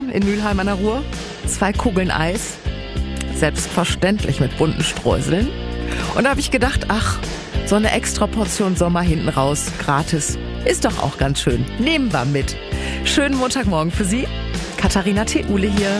in Mülheim an der Ruhr. 2 Kugeln Eis, selbstverständlich mit bunten Streuseln. Und da habe ich gedacht, ach, so eine extra Portion Sommer hinten raus, gratis, ist doch auch ganz schön. Nehmen wir mit. Schönen Montagmorgen für Sie. Katharina Theule hier.